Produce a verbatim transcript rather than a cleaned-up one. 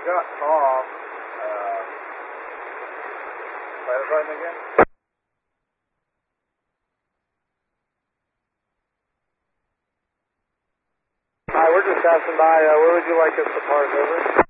got Tom. Uh, pilot button again? Hi, we're just passing by. Uh, where would you like us to park over?